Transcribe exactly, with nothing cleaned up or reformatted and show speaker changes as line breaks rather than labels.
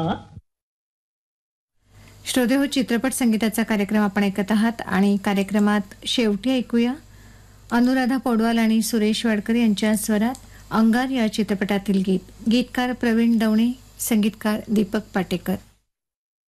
श्रोते हो, चित्रपट संगीताचा कार्यक्रम आपण ऐकत आहात आणि कार्यक्रमात शेवटी ऐकूया अनुराधा पौडवाल आणि सुरेश वाडकर यांच्या स्वरात अंगार या चित्रपटातील गीत. गीतकार प्रवीण दवणे, संगीतकार दीपक पाटेकर.